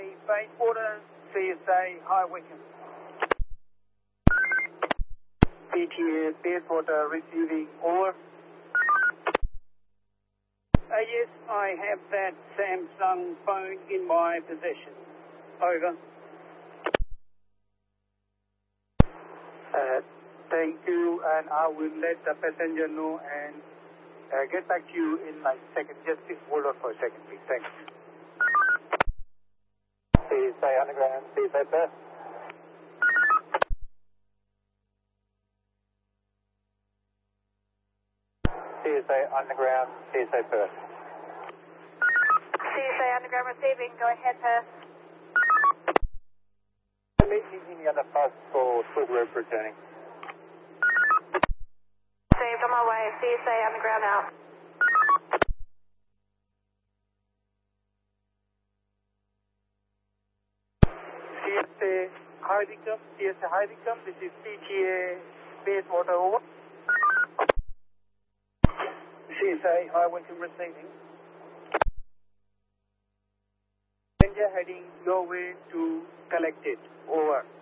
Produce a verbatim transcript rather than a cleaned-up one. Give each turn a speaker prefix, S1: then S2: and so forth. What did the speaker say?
S1: A Bayswater, C S A High Wycombe. P T A Bayswater receiving, over. Uh, yes, I have that Samsung phone in my possession. Over. Uh, thank you, and I will let the passenger know and uh, get back to you in like a second. Just please hold on for a second, please. Thanks. C S A Underground, C S A Perth. C S A Underground, C S A Perth.
S2: C S A Underground receiving, go ahead, Perth.
S1: Meeting in the other bus for Silver returning.
S2: Saved on my way, C S A Underground out.
S1: C S A High Wycombe, C S A High Wycombe, this is P T A Bayswater, over. C S A High Wycombe receiving. Passenger heading your way to collect it, over.